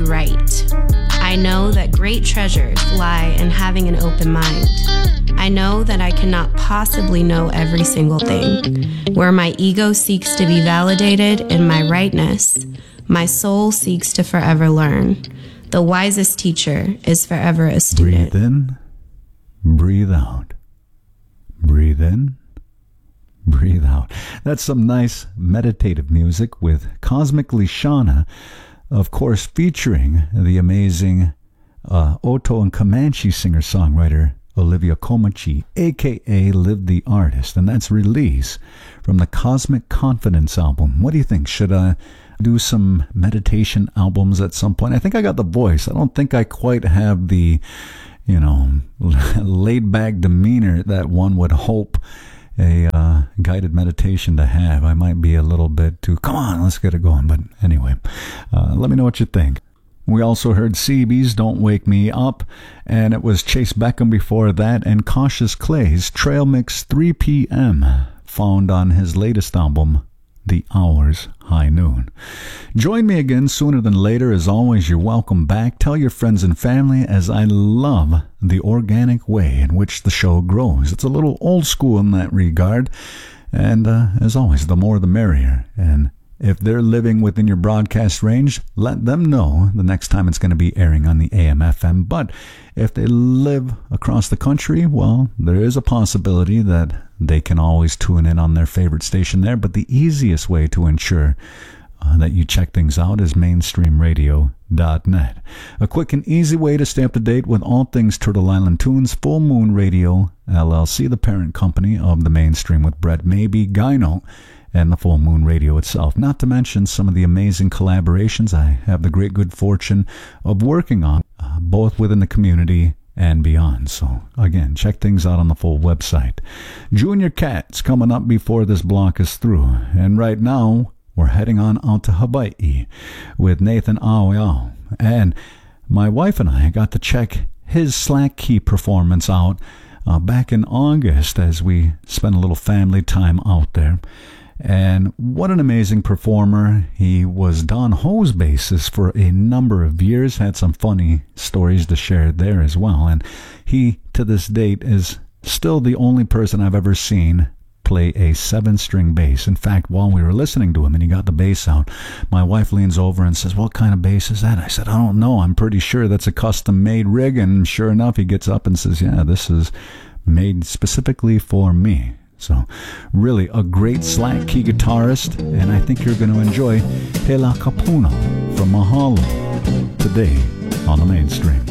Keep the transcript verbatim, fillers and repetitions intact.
right. I know that great treasures lie in having an open mind. I know that I cannot possibly know every single thing. Where my ego seeks to be validated in my rightness, my soul seeks to forever learn. The wisest teacher is forever a student. Breathe in, breathe out. Breathe in, breathe out. That's some nice meditative music with Cosmically Shauna, of course, featuring the amazing uh, Oto and Comanche singer-songwriter Olivia Comanche, a k a. Liv the Artist, and that's Release from the Cosmic Confidence album. What do you think? Should I do some meditation albums at some point? I think I got the voice. I don't think I quite have the, you know, laid-back demeanor that one would hope a uh, guided meditation to have. I might be a little bit too, come on, let's get it going. But anyway, uh, let me know what you think. We also heard C B's Don't Wake Me Up, and it was Chase Beckham before that, and Cautious Clay's Trail Mix three p m, found on his latest album, The Hours, High Noon. Join me again sooner than later. As always, you're welcome back. Tell your friends and family, as I love the organic way in which the show grows. It's a little old school in that regard, and uh, as always, the more the merrier. And if they're living within your broadcast range, let them know the next time it's going to be airing on the A M F M. But if they live across the country, well, there is a possibility that they can always tune in on their favorite station there. But the easiest way to ensure uh, that you check things out is mainstream radio dot net. A quick and easy way to stay up to date with all things Turtle Island Tunes. Full Moon Radio, L L C, the parent company of the Mainstream with Brett Maybe, Gyno, and the Full Moon Radio itself. Not to mention some of the amazing collaborations I have the great good fortune of working on, uh, both within the community and beyond. So again, check things out on the full website. Junior Cat's coming up before this block is through. And right now, we're heading on out to Hawaii with Nathan Aoyao. And my wife and I got to check his Slack Key performance out uh, back in August as we spent a little family time out there. And what an amazing performer. He was Don Ho's bassist for a number of years, had some funny stories to share there as well. And he, to this date, is still the only person I've ever seen play a seven-string bass. In fact, while we were listening to him and he got the bass out, my wife leans over and says, "What kind of bass is that?" I said, "I don't know. I'm pretty sure that's a custom-made rig." And sure enough, he gets up and says, "Yeah, this is made specifically for me." So, really a great slack key guitarist, and I think you're going to enjoy Hela Kapuno from Mahalo today on the Mainstream.